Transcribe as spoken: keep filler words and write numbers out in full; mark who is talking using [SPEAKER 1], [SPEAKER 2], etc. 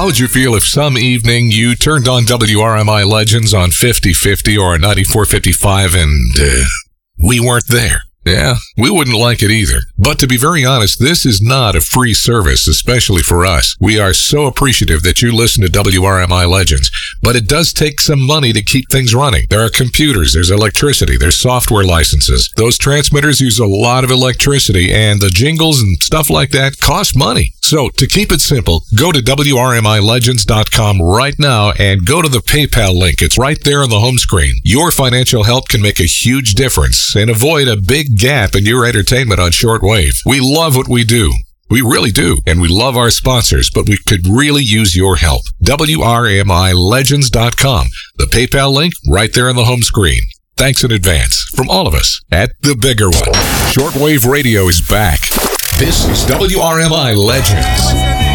[SPEAKER 1] How would you feel if some evening you turned on W R M I Legends on fifty fifty or ninety-four fifty-five and uh, we weren't there? Yeah, we wouldn't like it either. But to be very honest, this is not a free service, especially for us. We are so appreciative that you listen to W R M I Legends, but it does take some money to keep things running. There are computers, there's electricity, there's software licenses. Those transmitters use a lot of electricity, and the jingles and stuff like that cost money. So, to keep it simple, go to W R M I legends dot com right now and go to the PayPal link. It's right there on the home screen. Your financial help can make a huge difference and avoid a big gap in your entertainment on shortwave. We love what we do. We really do. And we love our sponsors, but we could really use your help. W R M I legends dot com. The PayPal link right there on the home screen. Thanks in advance from all of us at The Bigger One. Shortwave Radio is back. This is W R M I Legends.